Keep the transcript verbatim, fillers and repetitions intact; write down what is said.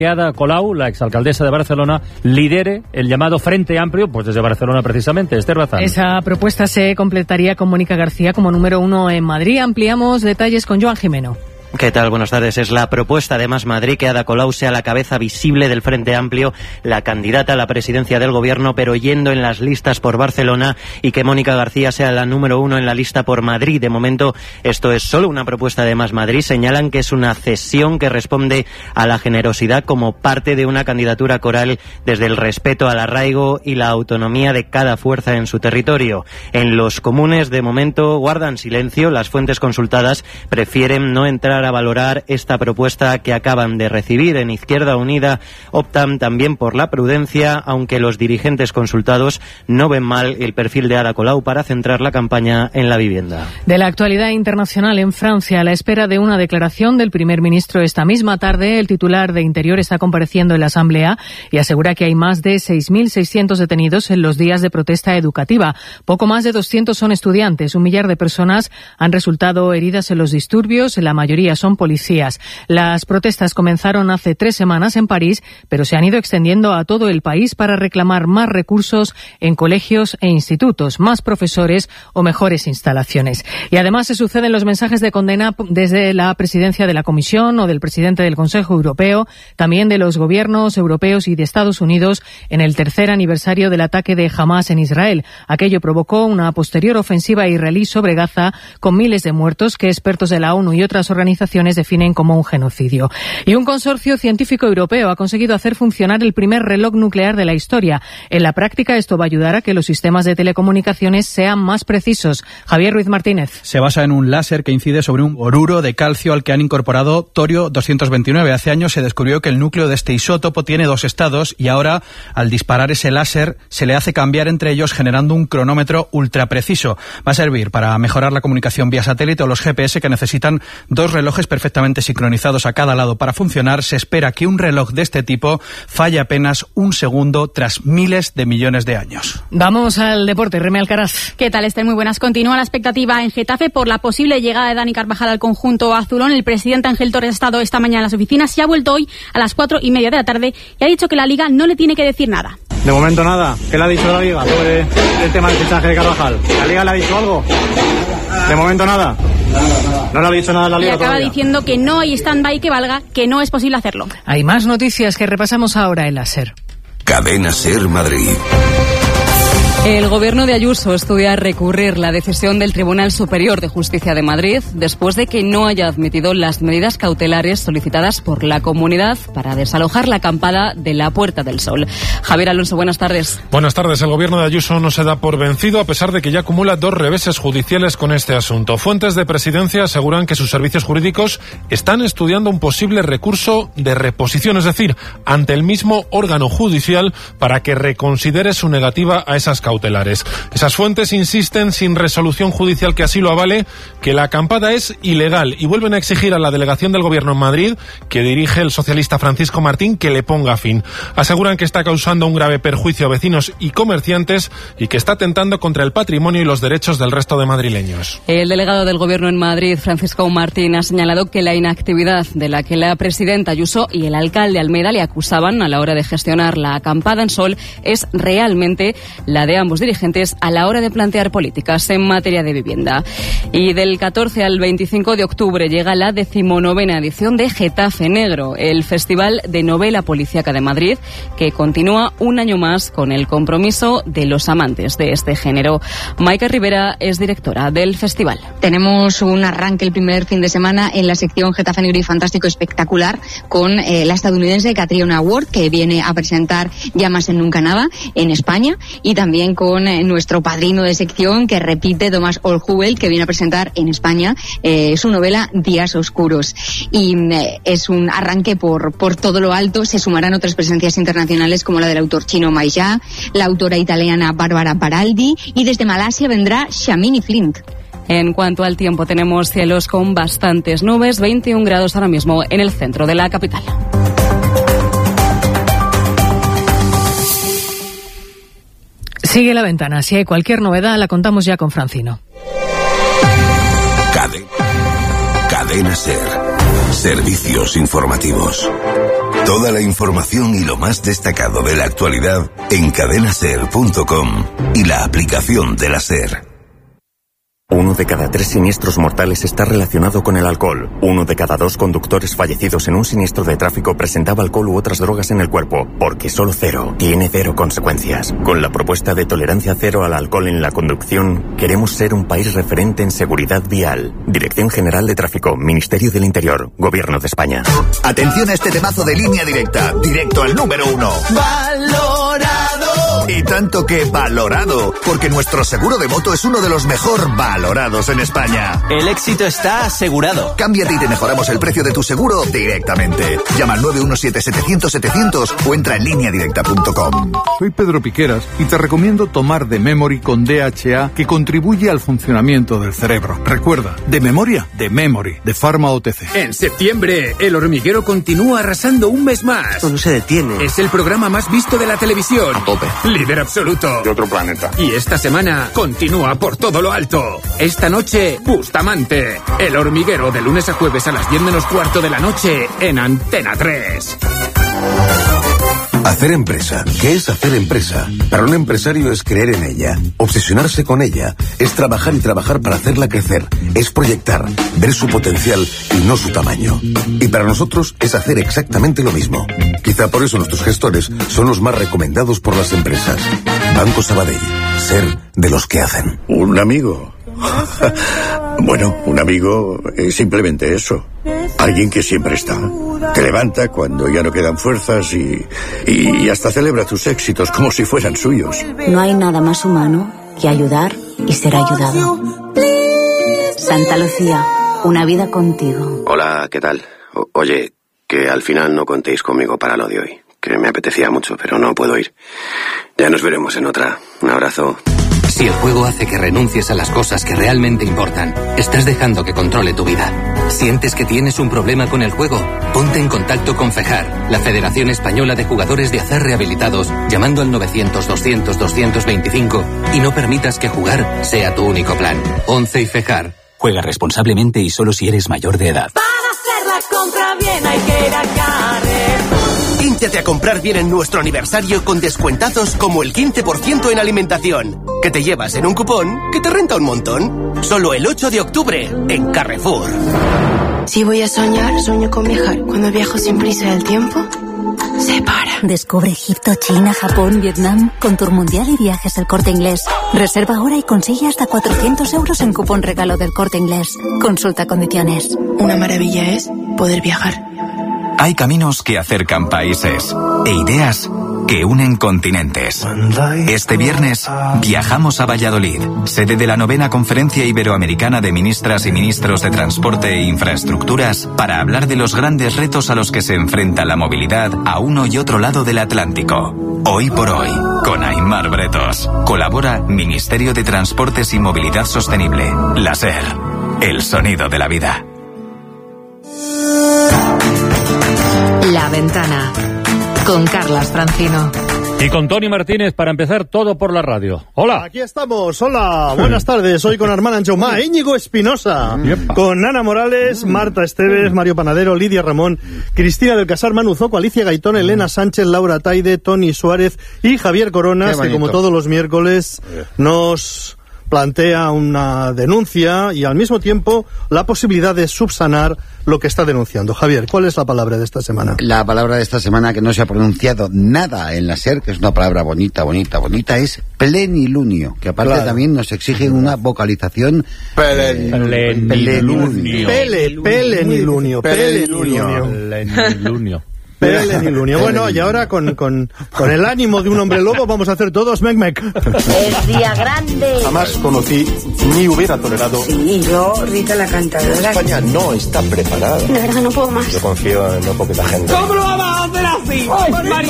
Ada Colau, la exalcaldesa de Barcelona, lidere el llamado Frente Amplio, pues desde Barcelona precisamente. Esther Bazán. Esa propuesta se completaría con Mónica García como número uno en Madrid. Ampliamos detalles con Joan Jimeno. ¿Qué tal? Buenas tardes. Es la propuesta de Más Madrid que Ada Colau sea la cabeza visible del Frente Amplio, la candidata a la presidencia del gobierno, pero yendo en las listas por Barcelona, y que Mónica García sea la número uno en la lista por Madrid. De momento, esto es solo una propuesta de Más Madrid. Señalan que es una cesión que responde a la generosidad como parte de una candidatura coral desde el respeto al arraigo y la autonomía de cada fuerza en su territorio. En los comunes, de momento, guardan silencio. Las fuentes consultadas prefieren no entrar a valorar esta propuesta que acaban de recibir. En Izquierda Unida optan también por la prudencia, aunque los dirigentes consultados no ven mal el perfil de Ada Colau para centrar la campaña en la vivienda. De la actualidad internacional en Francia, a la espera de una declaración del primer ministro esta misma tarde, el titular de Interior está compareciendo en la Asamblea y asegura que hay más de seis mil seiscientos detenidos en los días de protesta educativa. Poco más de doscientos son estudiantes. Un millar de personas han resultado heridas en los disturbios, la mayoría son policías. Las protestas comenzaron hace tres semanas en París, pero se han ido extendiendo a todo el país para reclamar más recursos en colegios e institutos, más profesores o mejores instalaciones. Y además se suceden los mensajes de condena desde la presidencia de la Comisión o del presidente del Consejo Europeo, también de los gobiernos europeos y de Estados Unidos en el tercer aniversario del ataque de Hamás en Israel. Aquello provocó una posterior ofensiva israelí sobre Gaza con miles de muertos que expertos de la ONU y otras organizaciones definen como un genocidio. Y un consorcio científico europeo ha conseguido hacer funcionar el primer reloj nuclear de la historia. En la práctica, esto va a ayudar a que los sistemas de telecomunicaciones sean más precisos. Javier Ruiz Martínez. Se basa en un láser que incide sobre un boruro de calcio al que han incorporado torio doscientos veintinueve. Hace años se descubrió que el núcleo de este isótopo tiene dos estados y ahora, al disparar ese láser, se le hace cambiar entre ellos generando un cronómetro ultra preciso. Va a servir para mejorar la comunicación vía satélite o los G P S que necesitan dos relojes perfectamente sincronizados a cada lado para funcionar. Se espera que un reloj de este tipo falle apenas un segundo tras miles de millones de años. Vamos al deporte. Reme Alcaraz. ¿Qué tal, Esther? Muy buenas. Continúa la expectativa en Getafe por la posible llegada de Dani Carvajal al conjunto azulón. El presidente Ángel Torres ha estado esta mañana en las oficinas y ha vuelto hoy a las cuatro y media de la tarde y ha dicho que la Liga no le tiene que decir nada. De momento nada. ¿Qué le ha dicho la Liga sobre el tema del fichaje de Carvajal? ¿La Liga le ha dicho algo? De momento nada. No le ha dicho nada a la Liga. Y acaba todavía diciendo que no hay stand-by que valga, que no es posible hacerlo. Hay más noticias que repasamos ahora en la SER. Cadena SER Madrid. El gobierno de Ayuso estudia recurrir la decisión del Tribunal Superior de Justicia de Madrid después de que no haya admitido las medidas cautelares solicitadas por la comunidad para desalojar la acampada de la Puerta del Sol. Javier Alonso, buenas tardes. Buenas tardes. El gobierno de Ayuso no se da por vencido a pesar de que ya acumula dos reveses judiciales con este asunto. Fuentes de Presidencia aseguran que sus servicios jurídicos están estudiando un posible recurso de reposición, es decir, ante el mismo órgano judicial para que reconsidere su negativa a esas cautelares. Esas fuentes insisten, sin resolución judicial que así lo avale, que la acampada es ilegal y vuelven a exigir a la delegación del gobierno en Madrid, que dirige el socialista Francisco Martín, que le ponga fin. Aseguran que está causando un grave perjuicio a vecinos y comerciantes y que está atentando contra el patrimonio y los derechos del resto de madrileños. El delegado del gobierno en Madrid, Francisco Martín, ha señalado que la inactividad de la que la presidenta Ayuso y el alcalde Almeida le acusaban a la hora de gestionar la acampada en Sol es realmente la de ambos dirigentes a la hora de plantear políticas en materia de vivienda. Y del catorce al veinticinco de octubre llega la decimonovena edición de Getafe Negro, el Festival de Novela Policíaca de Madrid, que continúa un año más con el compromiso de los amantes de este género. Maika Rivera es directora del festival. Tenemos un arranque el primer fin de semana en la sección Getafe Negro y Fantástico Espectacular con eh, la estadounidense Catriona Ward, que viene a presentar Llamas en Nunca Nada en España, y también con eh, nuestro padrino de sección que repite, Tomás Oljuel, que viene a presentar en España eh, su novela Días Oscuros. Y eh, es un arranque por, por todo lo alto. Se sumarán otras presencias internacionales como la del autor chino Mai Ya, la autora italiana Bárbara Baraldi, y desde Malasia vendrá Shamini Flint. En cuanto al tiempo, tenemos cielos con bastantes nubes, veintiún grados ahora mismo en el centro de la capital. Sigue La Ventana. Si hay cualquier novedad, la contamos ya con Francino. Cadena, Cadena SER. Servicios informativos. Toda la información y lo más destacado de la actualidad en cadena ser punto com y la aplicación de la SER. Uno de cada tres siniestros mortales está relacionado con el alcohol. Uno de cada dos conductores fallecidos en un siniestro de tráfico presentaba alcohol u otras drogas en el cuerpo, porque solo cero tiene cero consecuencias. Con la propuesta de tolerancia cero al alcohol en la conducción, queremos ser un país referente en seguridad vial. Dirección General de Tráfico, Ministerio del Interior, Gobierno de España. Atención a este temazo de Línea Directa, directo al número uno. ¡Valorado! Y tanto que valorado, porque nuestro seguro de moto es uno de los mejor valorados en España. El éxito está asegurado. Cámbiate y te mejoramos el precio de tu seguro directamente. Llama al nueve uno siete setecientos setecientos o entra en línea directa punto com. Soy Pedro Piqueras y te recomiendo tomar de Memory con D H A, que contribuye al funcionamiento del cerebro. Recuerda, de memoria, de Memory, de Pharma O T C. En septiembre, El Hormiguero continúa arrasando un mes más. No se detiene. Es el programa más visto de la televisión. A tope. Líder absoluto. De otro planeta. Y esta semana continúa por todo lo alto. Esta noche, Bustamante. El Hormiguero, de lunes a jueves a las diez menos cuarto de la noche en Antena tres. Hacer empresa. ¿Qué es hacer empresa? Para un empresario es creer en ella, obsesionarse con ella, es trabajar y trabajar para hacerla crecer, es proyectar, ver su potencial y no su tamaño. Y para nosotros es hacer exactamente lo mismo. Quizá por eso nuestros gestores son los más recomendados por las empresas. Banco Sabadell. Ser de los que hacen. Un amigo. Bueno, un amigo es simplemente eso. Alguien que siempre está. Te levanta cuando ya no quedan fuerzas y, y hasta celebra tus éxitos como si fueran suyos. No hay nada más humano que ayudar y ser ayudado. Santa Lucía, una vida contigo. Hola, ¿qué tal? O- oye, que al final no contéis conmigo para lo de hoy. Que me apetecía mucho, pero no puedo ir. Ya nos veremos en otra. Un abrazo. Si el juego hace que renuncies a las cosas que realmente importan, estás dejando que controle tu vida. ¿Sientes que tienes un problema con el juego? Ponte en contacto con FEJAR, la Federación Española de Jugadores de Azar Rehabilitados, llamando al novecientos doscientos doscientos veinticinco y no permitas que jugar sea tu único plan. once y FEJAR. Juega responsablemente y solo si eres mayor de edad. Para hacer la compra bien hay que ir a Carrefour. Píntate a comprar bien en nuestro aniversario con descuentazos como el quince por ciento en alimentación, que te llevas en un cupón que te renta un montón. Solo el ocho de octubre en Carrefour. Si voy a soñar, sueño con viajar. Cuando viajo sin prisa del tiempo, se para. Descubre Egipto, China, Japón, Vietnam con Tour Mundial y Viajes del Corte Inglés. Reserva ahora y consigue hasta cuatrocientos euros en cupón regalo del Corte Inglés. Consulta condiciones. Una maravilla es poder viajar. Hay caminos que acercan países e ideas que unen continentes. Este viernes viajamos a Valladolid, sede de la novena Conferencia Iberoamericana de Ministras y Ministros de Transporte e Infraestructuras, para hablar de los grandes retos a los que se enfrenta la movilidad a uno y otro lado del Atlántico. Hoy por hoy, con Aimar Bretos. Colabora Ministerio de Transportes y Movilidad Sostenible. La SER, el sonido de la vida. La Ventana, con Carlas Francino. Y con Tony Martínez para empezar todo por la radio. Hola. Aquí estamos. Hola. Buenas tardes. Hoy con Armand Anjomá, Íñigo Espinosa, Yepa. Con Ana Morales, Marta Esteves, Mario Panadero, Lidia Ramón, Cristina del Casar, Manu Zoco, Alicia Gaitón, Elena Sánchez, Laura Taide, Tony Suárez y Javier Coronas, que como todos los miércoles nos plantea una denuncia y al mismo tiempo la posibilidad de subsanar lo que está denunciando. Javier, ¿cuál es la palabra de esta semana? La palabra de esta semana, que no se ha pronunciado nada en la SER, que es una palabra bonita, bonita, bonita, es plenilunio, que aparte claro. también nos exige una vocalización. Plenilunio. Pele, pelenilunio. Pelenilunio. Pelenilunio. Pelenilunio. Bueno, y ahora con, con, con el ánimo de un hombre lobo vamos a hacer todos mec mec. Es día grande. Jamás conocí ni hubiera tolerado. Sí, yo, Rita la cantadora. España no está preparada. De verdad no puedo más. Yo confío en no poquita gente. ¿Cómo lo vamos a hacer así? Ay, María